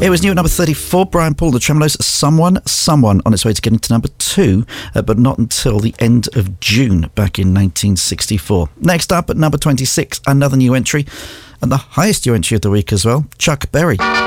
It was new at number 34, Brian Paul, The Tremolos, Someone, on its way to getting to number 2, but not until the end of June back in 1964. Next up at number 26, another new entry, and the highest new entry of the week as well, Chuck Berry.